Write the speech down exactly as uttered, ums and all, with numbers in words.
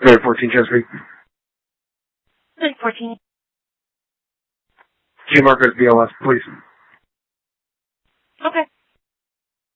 nine fourteen Chesapeake. nine fourteen. Q Marcos B L S, please. Okay.